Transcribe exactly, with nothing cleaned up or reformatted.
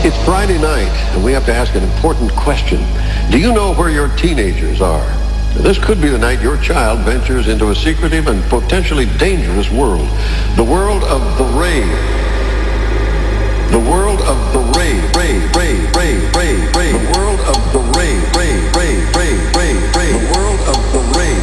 It's Friday night, and we have to ask an important question. Do you know where your teenagers are? This could be the night your child ventures into a secretive and potentially dangerous world. The world of the rave. The world of the rave, rave, rave.